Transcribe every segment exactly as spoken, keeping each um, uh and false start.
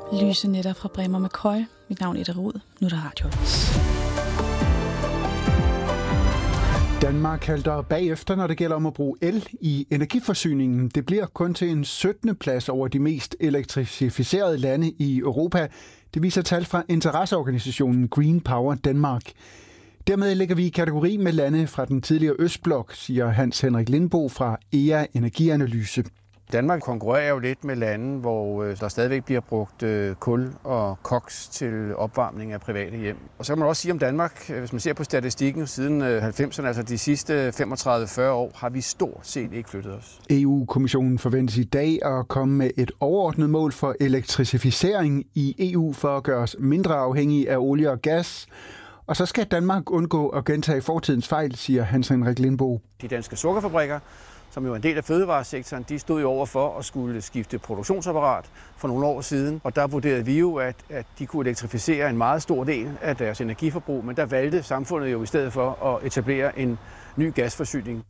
Lyse netter fra Bremer McCoy. Mit navn er Ida Rud. Nu er der radioavis. Danmark halter bagefter, når det gælder om at bruge el i energiforsyningen. Det bliver kun til en syttende plads over de mest elektrificerede lande i Europa. Det viser tal fra interesseorganisationen Green Power Denmark. Dermed ligger vi i kategori med lande fra den tidligere Østblok, siger Hans Henrik Lindbo fra E A Energianalyse. Danmark konkurrerer jo lidt med lande, hvor der stadigvæk bliver brugt kul og koks til opvarmning af private hjem. Og så kan man også sige om Danmark, hvis man ser på statistikken siden halvfemserne, altså de sidste femogtredive til fyrre år, har vi stort set ikke flyttet os. E U-kommissionen forventes i dag at komme med et overordnet mål for elektrificering i E U for at gøre os mindre afhængige af olie og gas. Og så skal Danmark undgå at gentage fortidens fejl, siger Hans Henrik Lindbo. De danske sukkerfabrikker, som jo er en del af fødevaresektoren, de stod jo over for at skulle skifte produktionsapparat for nogle år siden. Og der vurderede vi jo, at, at de kunne elektrificere en meget stor del af deres energiforbrug, men der valgte samfundet jo i stedet for at etablere en ny gasforsyning.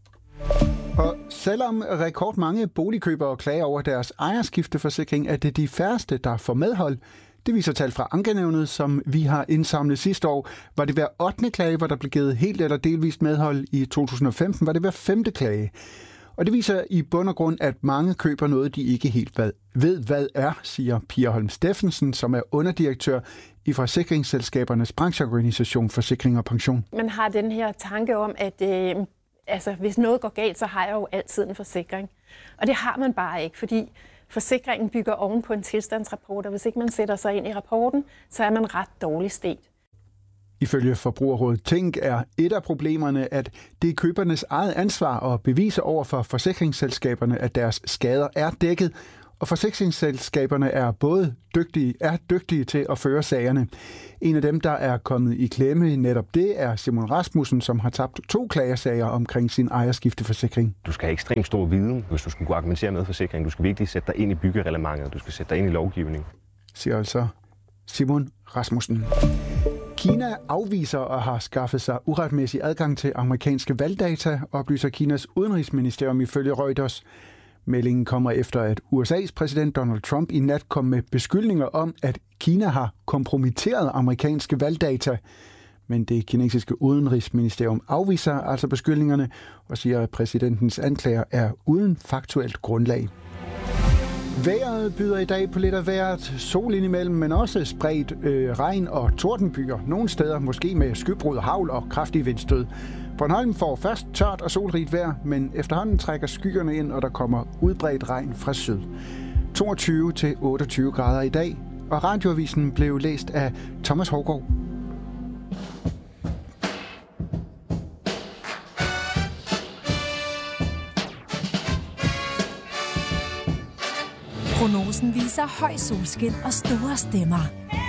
Og selvom rekordmange boligkøbere klager over deres ejerskifteforsikring, er det de færreste, der får medhold. Det viser tal fra Ankenævnet, som vi har indsamlet sidste år. Var det hver ottende klage, hvor der blev givet helt eller delvist medhold. I to tusind og femten var det hver femte klage. Og det viser i bund og grund, at mange køber noget, de ikke helt ved, hvad er, siger Pia Holm Steffensen, som er underdirektør i forsikringsselskabernes brancheorganisation Forsikring og Pension. Man har den her tanke om, at øh, altså, hvis noget går galt, så har jeg jo altid en forsikring. Og det har man bare ikke, fordi forsikringen bygger oven på en tilstandsrapport, og hvis ikke man sætter sig ind i rapporten, så er man ret dårligt stet. Ifølge Forbrugerrådet Tænk er et af problemerne, at det er købernes eget ansvar at bevise over for forsikringsselskaberne, at deres skader er dækket, og forsikringsselskaberne er både dygtige, er dygtige til at føre sagerne. En af dem, der er kommet i klemme netop det, er Simon Rasmussen, som har tabt to klagesager omkring sin ejerskifteforsikring. Du skal have ekstremt stor viden, hvis du skal kunne argumentere med forsikring. Du skal virkelig sætte dig ind i byggereglementet, du skal sætte dig ind i lovgivning. Siger altså Simon Rasmussen. Kina afviser at have skaffet sig uretmæssig adgang til amerikanske valgdata, oplyser Kinas udenrigsministerium ifølge Reuters. Meldingen kommer efter, at U S A's præsident Donald Trump i nat kom med beskyldninger om, at Kina har kompromitteret amerikanske valgdata. Men det kinesiske udenrigsministerium afviser altså beskyldningerne og siger, at præsidentens anklager er uden faktuelt grundlag. Vejret byder i dag på lidt af vejret, sol indimellem, men også spredt øh, regn og tordenbyer. Nogle steder måske med skybrud, hagl og kraftig vindstød. Bornholm får først tørt og solrigt vejr, men efterhånden trækker skyerne ind, og der kommer udbredt regn fra syd. toogtyve til otteogtyve grader i dag, og radioavisen blev læst af Thomas Hårgaard. Prognosen viser høj solskin og store stemmer.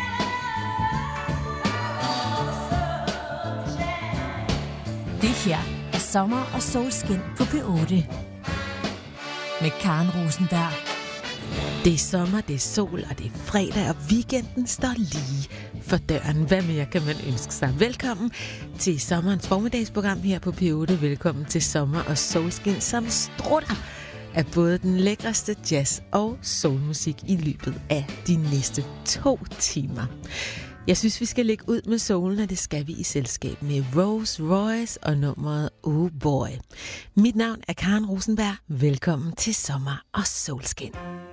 Det her er sommer og solskin på P otte. Med Karen Rosenberg. Det er sommer, det er sol, og det er fredag, og weekenden står lige for døren. Hvad mere kan man ønske sig? Velkommen til sommerens formiddagsprogram her på P otte. Velkommen til sommer og solskin, som strutter af både den lækreste jazz og soulmusik i løbet af de næste to timer. Jeg synes, vi skal lægge ud med soulen, og det skal vi i selskab med Rose Royce og nummeret Oh Boy. Mit navn er Karen Rosenberg. Velkommen til sommer og solskin.